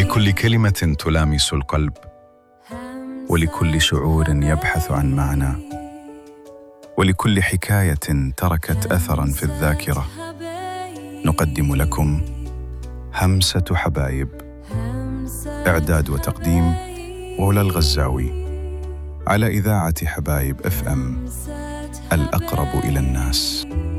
لكل كلمة تلامس القلب، ولكل شعور يبحث عن معنى، ولكل حكاية تركت أثراً في الذاكرة، نقدم لكم همسة حبايب. إعداد وتقديم غولة الغزاوي، على إذاعة حبايب FM، الأقرب إلى الناس.